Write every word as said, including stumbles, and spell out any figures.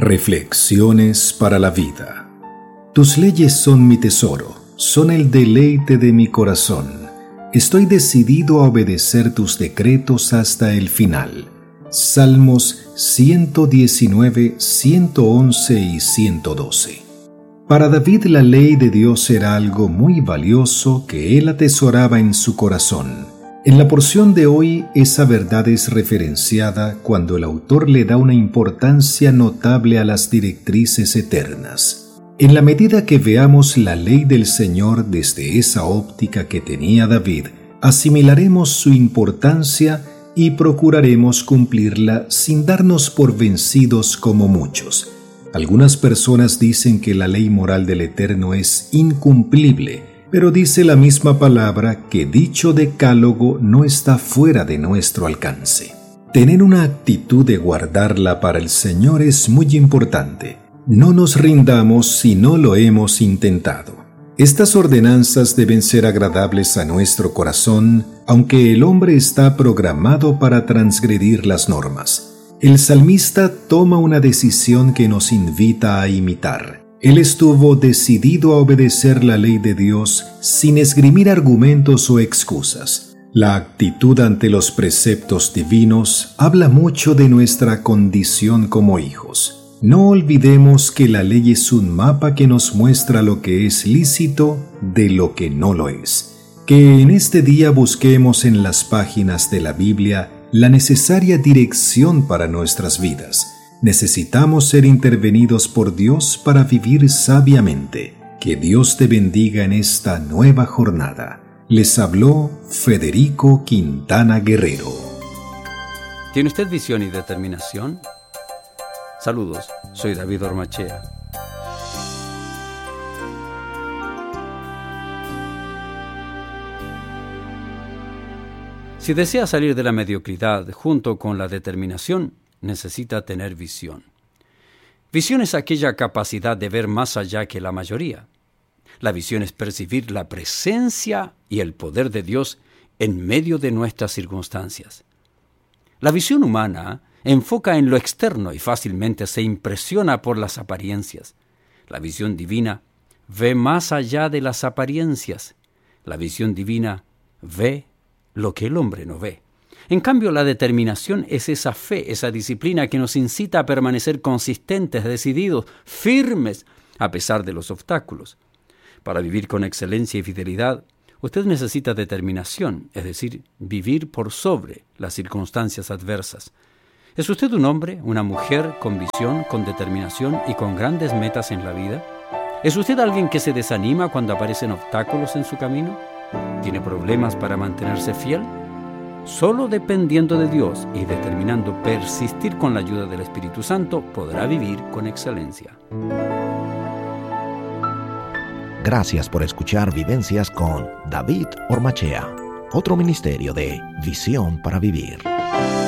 Reflexiones para la vida. Tus leyes son mi tesoro, son el deleite de mi corazón. Estoy decidido a obedecer tus decretos hasta el final. Salmos ciento diecinueve, ciento once y ciento doce. Para David la ley de Dios era algo muy valioso que él atesoraba en su corazón. En la porción de hoy, esa verdad es referenciada cuando el autor le da una importancia notable a las directrices eternas. En la medida que veamos la ley del Señor desde esa óptica que tenía David, asimilaremos su importancia y procuraremos cumplirla sin darnos por vencidos como muchos. Algunas personas dicen que la ley moral del Eterno es incumplible, pero dice la misma palabra que dicho decálogo no está fuera de nuestro alcance. Tener una actitud de guardarla para el Señor es muy importante. No nos rindamos si no lo hemos intentado. Estas ordenanzas deben ser agradables a nuestro corazón, aunque el hombre está programado para transgredir las normas. El salmista toma una decisión que nos invita a imitar. Él estuvo decidido a obedecer la ley de Dios sin esgrimir argumentos o excusas. La actitud ante los preceptos divinos habla mucho de nuestra condición como hijos. No olvidemos que la ley es un mapa que nos muestra lo que es lícito de lo que no lo es. Que en este día busquemos en las páginas de la Biblia la necesaria dirección para nuestras vidas. Necesitamos ser intervenidos por Dios para vivir sabiamente. Que Dios te bendiga en esta nueva jornada. Les habló Federico Quintana Guerrero. ¿Tiene usted visión y determinación? Saludos, soy David Ormachea. Si desea salir de la mediocridad junto con la determinación, necesita tener visión. Visión es aquella capacidad de ver más allá que la mayoría. La visión es percibir la presencia y el poder de Dios en medio de nuestras circunstancias. La visión humana enfoca en lo externo y fácilmente se impresiona por las apariencias. La visión divina ve más allá de las apariencias. La visión divina ve lo que el hombre no ve. En cambio, la determinación es esa fe, esa disciplina que nos incita a permanecer consistentes, decididos, firmes, a pesar de los obstáculos. Para vivir con excelencia y fidelidad, usted necesita determinación, es decir, vivir por sobre las circunstancias adversas. ¿Es usted un hombre, una mujer con visión, con determinación y con grandes metas en la vida? ¿Es usted alguien que se desanima cuando aparecen obstáculos en su camino? ¿Tiene problemas para mantenerse fiel? Solo dependiendo de Dios y determinando persistir con la ayuda del Espíritu Santo, podrá vivir con excelencia. Gracias por escuchar Vivencias con David Ormachea, otro ministerio de Visión para Vivir.